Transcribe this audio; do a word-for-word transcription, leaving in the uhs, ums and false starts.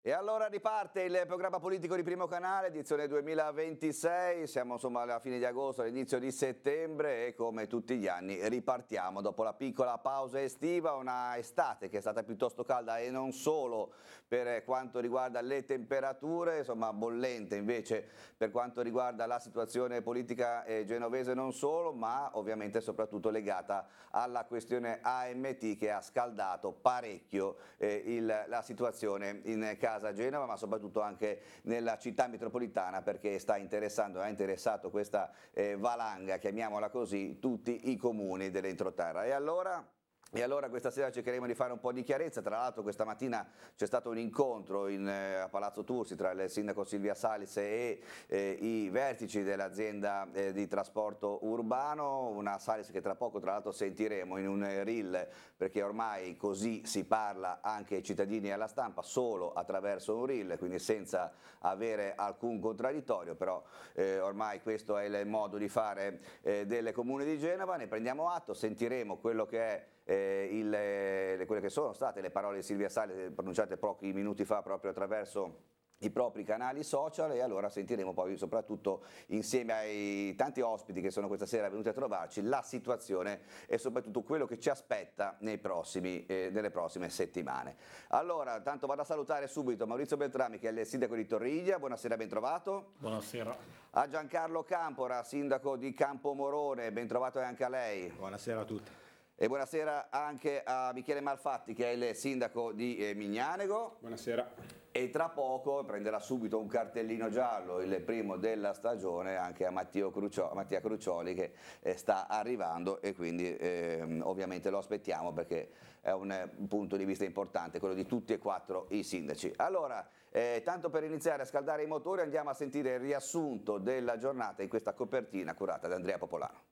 E allora riparte il programma politico di Primo Canale, edizione duemilaventisei, siamo insomma alla fine di agosto, all'inizio di settembre e come tutti gli anni ripartiamo dopo la piccola pausa estiva, una estate che è stata piuttosto calda e non solo per quanto riguarda le temperature, insomma bollente invece per quanto riguarda la situazione politica eh, genovese non solo, ma ovviamente soprattutto legata alla questione A M T che ha scaldato parecchio eh, il, la situazione in casa a Genova, ma soprattutto anche nella città metropolitana, perché sta interessando, ha interessato questa eh, valanga, chiamiamola così, tutti i comuni dell'entroterra. E allora... E allora questa sera cercheremo di fare un po' di chiarezza. Tra l'altro questa mattina c'è stato un incontro in, eh, a Palazzo Tursi tra il sindaco Silvia Salis e eh, i vertici dell'azienda eh, di trasporto urbano, una Salis che tra poco tra l'altro sentiremo in un reel, perché ormai così si parla anche ai cittadini e alla stampa, solo attraverso un reel, quindi senza avere alcun contraddittorio, però eh, ormai questo è il modo di fare eh, del Comune di Genova. Ne prendiamo atto, sentiremo quello che è Eh, il, le, quelle che sono state le parole di Silvia Salis pronunciate pochi minuti fa proprio attraverso i propri canali social, e allora sentiremo poi soprattutto insieme ai tanti ospiti che sono questa sera venuti a trovarci la situazione e soprattutto quello che ci aspetta nei prossimi, eh, nelle prossime settimane. Allora, tanto vado a salutare subito Maurizio Beltrami, che è il sindaco di Torriglia. Buonasera, ben trovato. Buonasera. A Giancarlo Campora, sindaco di Campomorone, ben trovato anche a lei. Buonasera a tutti. E buonasera anche a Michele Malfatti, che è il sindaco di eh, Mignanego. Buonasera. E tra poco prenderà subito un cartellino giallo, il primo della stagione, anche a Matteo Crucio, Mattia Crucioli, che eh, sta arrivando, e quindi eh, ovviamente lo aspettiamo perché è un eh, punto di vista importante, quello di tutti e quattro i sindaci. Allora, eh, tanto per iniziare a scaldare i motori, andiamo a sentire il riassunto della giornata in questa copertina curata da Andrea Popolano.